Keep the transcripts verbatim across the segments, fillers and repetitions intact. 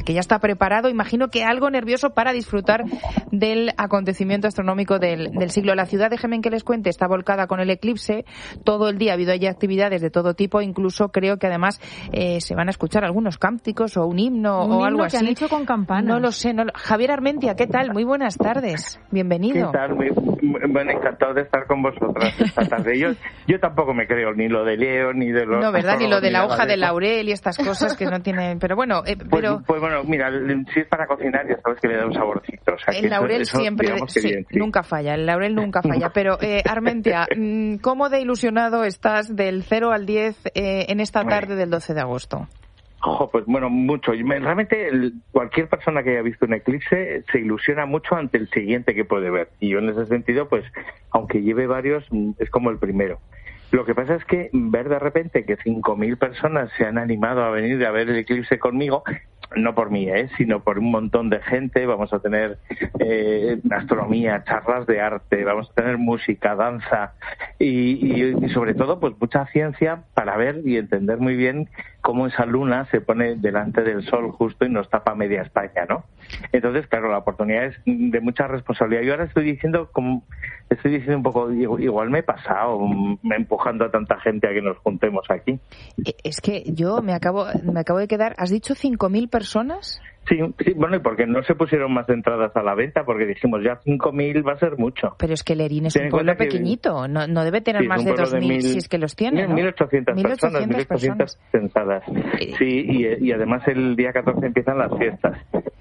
que ya está preparado, imagino que algo nervioso para disfrutar del acontecimiento astronómico del, del siglo. La ciudad, déjenme que les cuente, está volcada con el eclipse. Todo el día ha habido allí actividades de todo tipo, incluso creo que además eh, se van a escuchar algunos cánticos o un himno un o himno algo que así. Han hecho con campanas. No lo sé. No lo... Javier Armentia, ¿qué tal? Muy buenas tardes. Bienvenido. ¿Qué tal? Muy, bueno, encantado de estar con vosotras esta tarde. Yo, yo tampoco me creo ni lo de Leo, ni de los... No, ¿verdad? Ni lo de la hoja de, de laurel y estas cosas que no tienen... Pero bueno, eh, pues, pero... Pues bueno, mira, si es para cocinar ya sabes que le da un saborcito. O sea, el laurel eso, siempre... eso, sí, bien, sí. Nunca falla, el laurel nunca falla. Pero, eh, Armentia, ¿cómo de ilusionado estás del cero al diez eh, en esta tarde del doce de agosto? Ojo, pues bueno, mucho. Realmente el, cualquier persona que haya visto un eclipse se ilusiona mucho ante el siguiente que puede ver. Y yo en ese sentido, pues, aunque lleve varios, es como el primero. Lo que pasa es que ver de repente que cinco mil personas se han animado a venir a ver el eclipse conmigo, no por mí, ¿eh? sino por un montón de gente. Vamos a tener eh, astronomía, charlas de arte, vamos a tener música, danza y, y, y sobre todo pues mucha ciencia para ver y entender muy bien cómo esa luna se pone delante del sol justo y nos tapa media España, ¿no? Entonces, claro, la oportunidad es de mucha responsabilidad. Yo ahora estoy diciendo, como estoy diciendo un poco, igual me he pasado me empujando a tanta gente a que nos juntemos aquí. Es que yo me acabo me acabo de quedar, ¿has dicho cinco mil personas? Sí, sí, bueno, y porque no se pusieron más entradas a la venta, porque dijimos ya cinco mil va a ser mucho. Pero es que Lerín es un pueblo pequeñito, no, no debe tener sí, más de dos mil, si es que los tiene, ¿no? mil ochocientas personas, mil ochocientas sentadas. Sí, y, y además el día catorce empiezan las fiestas.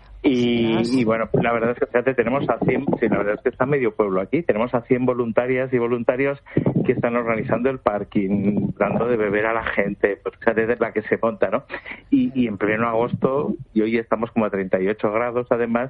Y, y bueno, la verdad es que fíjate, tenemos a cien, sí, la verdad es que está medio pueblo aquí, tenemos a cien voluntarias y voluntarios que están organizando el parking, dando de beber a la gente, pues fíjate de la que se monta, ¿no? Y, y en pleno agosto, y hoy estamos como a treinta y ocho grados además,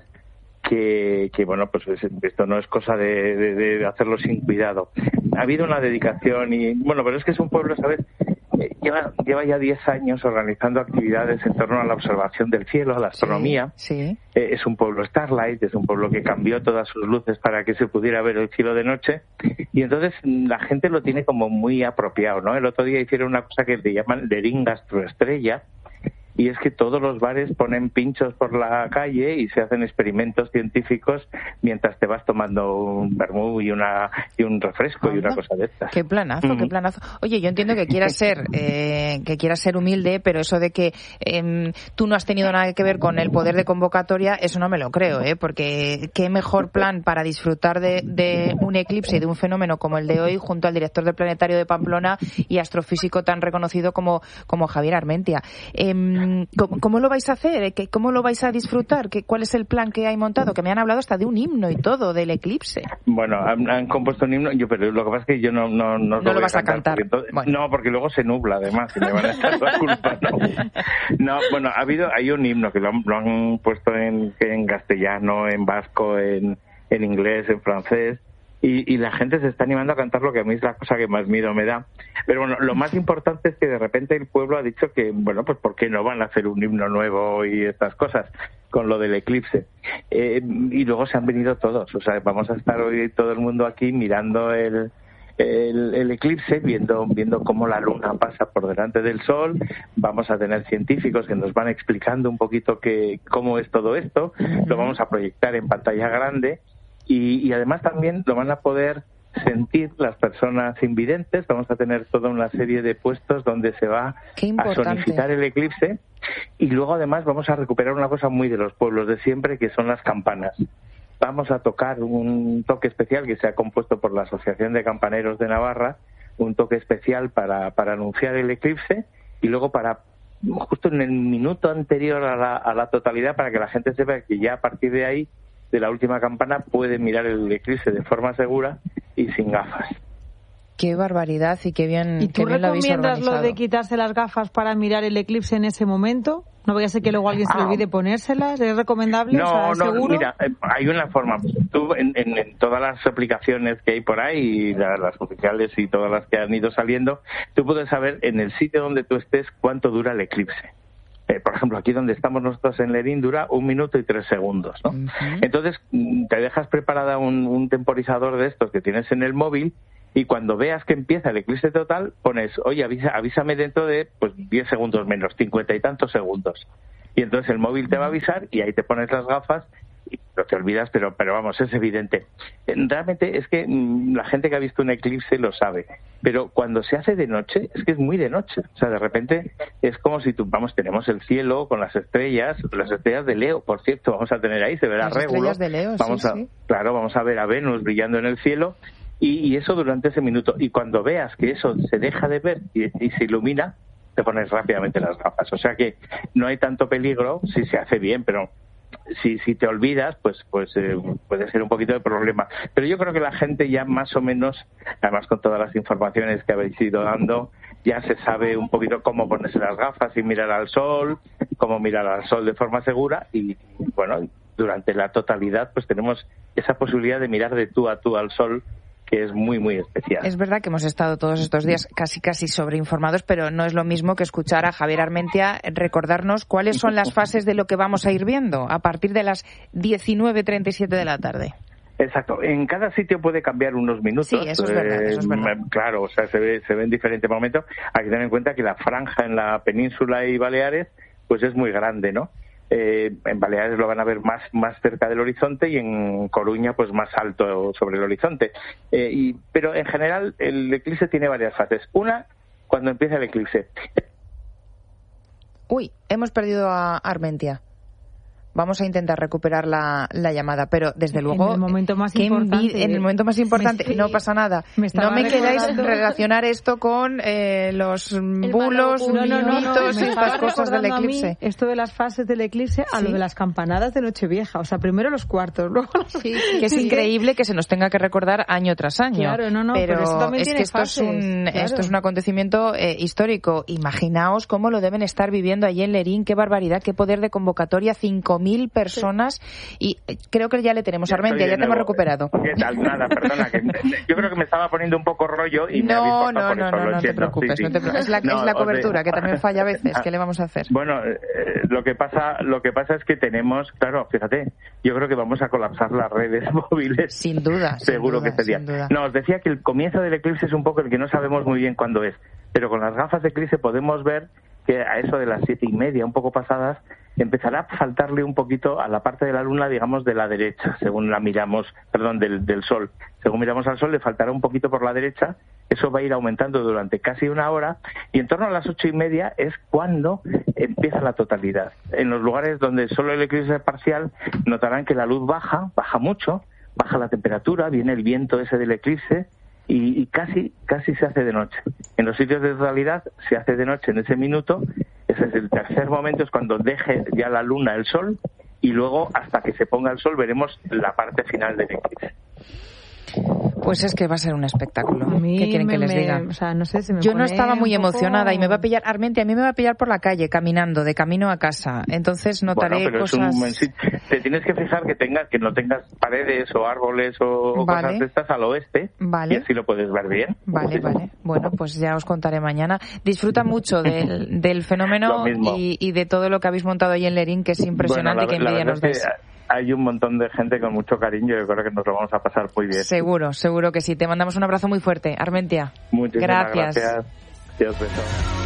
que, que bueno, pues esto no es cosa de, de, de hacerlo sin cuidado. Ha habido una dedicación y, bueno, pero es que es un pueblo, ¿sabes? Lleva, lleva ya diez años organizando actividades en torno a la observación del cielo, a la astronomía. Sí, sí. Eh, es un pueblo Starlight, es un pueblo que cambió todas sus luces para que se pudiera ver el cielo de noche. Y entonces la gente lo tiene como muy apropiado, ¿no? El otro día hicieron una cosa que le llaman Lerín Gastroestrella. Y es que todos los bares ponen pinchos por la calle y se hacen experimentos científicos mientras te vas tomando un vermú y una y un refresco Anda. y una cosa de estas. Qué planazo, mm. qué planazo. Oye, yo entiendo que quieras ser eh, que quieras ser humilde, pero eso de que eh, tú no has tenido nada que ver con el poder de convocatoria, eso no me lo creo, ¿eh? Porque qué mejor plan para disfrutar de, de un eclipse y de un fenómeno como el de hoy junto al director del Planetario de Pamplona y astrofísico tan reconocido como, como Javier Armentia. Eh, ¿Cómo, ¿Cómo lo vais a hacer? ¿Cómo lo vais a disfrutar? ¿Cuál es el plan que hay montado? Que me han hablado hasta de un himno y todo, del eclipse. Bueno, han, han compuesto un himno, yo, pero lo que pasa es que yo no no No, no lo, lo vas a cantar. Porque entonces, bueno. No, porque luego se nubla además y me van a echar la culpa. No, no bueno, ha habido hay un himno que lo han, lo han puesto en, en castellano, en vasco, en, en inglés, en francés. Y, y la gente se está animando a cantar, lo que a mí es la cosa que más miedo me da. Pero bueno, lo más importante es que de repente el pueblo ha dicho que, bueno, pues ¿por qué no van a hacer un himno nuevo y estas cosas con lo del eclipse? Eh, y luego se han venido todos. O sea, vamos a estar hoy todo el mundo aquí mirando el, el, el eclipse, viendo, viendo cómo la luna pasa por delante del sol. Vamos a tener científicos que nos van explicando un poquito que, cómo es todo esto. Lo vamos a proyectar en pantalla grande. Y, y además también lo van a poder sentir las personas invidentes. Vamos a tener toda una serie de puestos donde se va a sonificar el eclipse y luego además vamos a recuperar una cosa muy de los pueblos de siempre, que son las campanas. Vamos a tocar un toque especial que se ha compuesto por la Asociación de Campaneros de Navarra, un toque especial para, para anunciar el eclipse y luego para justo en el minuto anterior a la, a la totalidad, para que la gente sepa que ya a partir de ahí, de la última campana, puede mirar el eclipse de forma segura y sin gafas. Qué barbaridad y qué bien, ¿Y tú qué bien lo habéis recomiendas organizado? Lo de quitarse las gafas para mirar el eclipse en ese momento? ¿No vaya a ser que luego alguien se le olvide ponérselas? ¿Es recomendable? No, o sea, no, ¿seguro? mira, hay una forma. Tú en, en, en todas las aplicaciones que hay por ahí, las, las oficiales y todas las que han ido saliendo, tú puedes saber en el sitio donde tú estés cuánto dura el eclipse. Eh, por ejemplo, aquí donde estamos nosotros en Lerín dura un minuto y tres segundos, ¿no? Uh-huh. Entonces, te dejas preparada un, un temporizador de estos que tienes en el móvil y cuando veas que empieza el eclipse total, pones, oye, avisa, avísame dentro de pues diez segundos menos, cincuenta y tantos segundos. y entonces el móvil te va a avisar y ahí te pones las gafas y no te olvidas, pero pero vamos, es evidente. Realmente es que mmm, la gente que ha visto un eclipse lo sabe, pero cuando se hace de noche, es que es muy de noche. O sea, de repente es como si tú, vamos, tenemos el cielo con las estrellas, las estrellas de Leo, por cierto, vamos a tener ahí, se verá las Régulo. Estrellas de Leo, vamos sí, a, sí. Claro, vamos a ver a Venus brillando en el cielo y, y eso durante ese minuto. Y cuando veas que eso se deja de ver y, y se ilumina, te pones rápidamente las gafas. O sea que no hay tanto peligro si se hace bien, pero si si te olvidas, pues pues eh, puede ser un poquito de problema. Pero yo creo que la gente ya más o menos, además con todas las informaciones que habéis ido dando, ya se sabe un poquito cómo ponerse las gafas y mirar al sol, cómo mirar al sol de forma segura y, bueno, durante la totalidad pues tenemos esa posibilidad de mirar de tú a tú al sol, que es muy, muy especial. Es verdad que hemos estado todos estos días casi, casi sobreinformados, pero no es lo mismo que escuchar a Javier Armentia recordarnos cuáles son las fases de lo que vamos a ir viendo a partir de las diecinueve treinta y siete de la tarde. Exacto. En cada sitio puede cambiar unos minutos. Sí, eso es verdad, eso es verdad. Eh, claro, o sea, se ve, se ve en diferentes momentos. Hay que tener en cuenta que la franja en la península y Baleares pues es muy grande, ¿no? Eh, en Baleares lo van a ver más más cerca del horizonte y en Coruña pues más alto sobre el horizonte. Eh, y, pero en general el eclipse tiene varias fases. Una, cuando empieza el eclipse. Uy, hemos perdido a Armentia. Vamos a intentar recuperar la, la llamada, pero desde luego... En el momento más importante. En el momento más importante, me, no pasa nada. Me no me queráis recordando... relacionar esto con eh, los bulos, no, no, no, mitos no, y estas cosas del eclipse. Esto de las fases del eclipse a ¿Sí? lo de las campanadas de Nochevieja. O sea, primero los cuartos, luego los... Sí, que es increíble que se nos tenga que recordar año tras año. Claro, no, no, pero, pero eso también es tiene que esto fases, es un claro. esto es un acontecimiento eh, histórico. Imaginaos cómo lo deben estar viviendo allí en Lerín, qué barbaridad, qué poder de convocatoria, cinco mil personas. Y creo que ya le tenemos, ya Armentia, ya te hemos recuperado. ¿Qué tal? Nada, perdona, que yo creo que me estaba poniendo un poco rollo y me no, habéis no, por no, eso, no, lo no te entiendo. preocupes, Sí, no sí. te preocupes. Es la, No, es la o cobertura, sea, que también falla a veces. ¿Qué le vamos a hacer? Bueno, eh, lo que pasa lo que pasa es que tenemos, claro, fíjate, yo creo que vamos a colapsar las redes móviles. Sin duda, seguro sin duda, que este día. sin duda. No, os decía que el comienzo del eclipse es un poco el que no sabemos muy bien cuándo es, pero con las gafas de eclipse podemos ver que a eso de las siete y media, un poco pasadas, empezará a faltarle un poquito a la parte de la luna, digamos, de la derecha, según la miramos, perdón, del, del sol. Según miramos al sol, le faltará un poquito por la derecha, eso va a ir aumentando durante casi una hora, y en torno a las ocho y media es cuando empieza la totalidad. En los lugares donde solo el eclipse es parcial, notarán que la luz baja, baja mucho, baja la temperatura, viene el viento ese del eclipse, y, y casi casi se hace de noche. En los sitios de totalidad se hace de noche en ese minuto. Ese es el tercer momento, es cuando deje ya la luna el sol, y luego hasta que se ponga el sol veremos la parte final del eclipse. Pues es que va a ser un espectáculo. A mí ¿Qué quieren me, que les me, diga? O sea, no sé, se me Yo no pone estaba muy un poco... emocionada y me va a pillar, Armentia, a mí me va a pillar por la calle, caminando, de camino a casa. Entonces notaré bueno, pero cosas... Es un buen sitio. Te tienes que fijar que tengas, que no tengas paredes o árboles o Vale. cosas de estas al oeste, Vale. y así lo puedes ver bien. Vale, vale. Bueno, pues ya os contaré mañana. Disfruta mucho del, del fenómeno Lo mismo. y, y de todo lo que habéis montado ahí en Lerín, que es impresionante. Bueno, y la, que envidia la nos verdad es des. que hay un montón de gente con mucho cariño, yo creo que nos lo vamos a pasar muy bien. Seguro, seguro que sí. Te mandamos un abrazo muy fuerte, Armentia. Muchísimas gracias. gracias. Dios beso.